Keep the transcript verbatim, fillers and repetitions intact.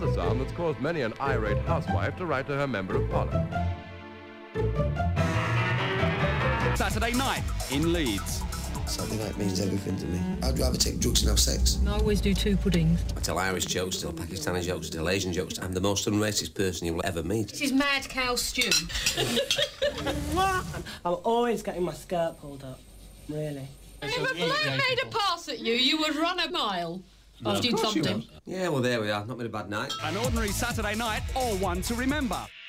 the sound that's caused many an irate housewife to write to her member of parliament. Saturday night in Leeds. Saturday night means everything to me. I'd rather take drugs than have sex. I always do two puddings. I tell Irish jokes, tell Pakistani jokes, tell Asian jokes. I'm the most unracist person you will ever meet. This is mad cow stew. What? I'm always getting my skirt pulled up. Really. And if a man made a pass at you, you would run a mile after you'd thumped him. Yeah, well, there we are. Not been a bad night. An ordinary Saturday night, or one to remember.